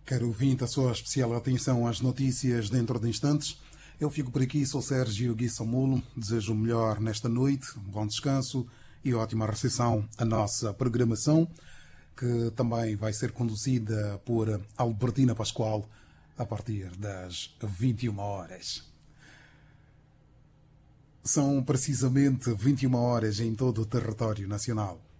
Caro ouvinte, a sua especial atenção às notícias dentro de instantes. Eu fico por aqui, sou Sérgio Gui Samulo. Desejo o melhor nesta noite, bom descanso e ótima recepção à nossa programação, que também vai ser conduzida por Albertina Pascoal a partir das 21 horas. São precisamente 21 horas em todo o território nacional.